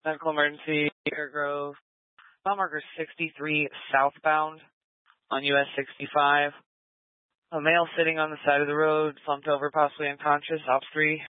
Medical emergency, Air Grove. Mile marker 63 southbound on US 65. A male sitting on the side of the road, slumped over, possibly unconscious. Ops 3.